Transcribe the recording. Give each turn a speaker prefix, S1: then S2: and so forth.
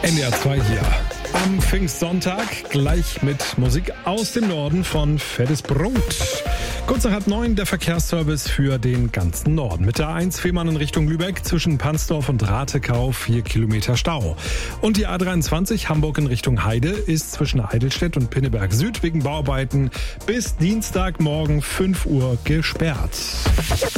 S1: NDR 2 hier am Pfingstsonntag, gleich mit Musik aus dem Norden von Fettes Brot. Kurz nach 8:30 der Verkehrsservice für den ganzen Norden. Mit der A1 Fehmarn in Richtung Lübeck zwischen Pansdorf und Ratekau 4 Kilometer Stau. Und die A23 Hamburg in Richtung Heide ist zwischen Heidelstedt und Pinneberg Süd wegen Bauarbeiten bis Dienstagmorgen 5 Uhr gesperrt.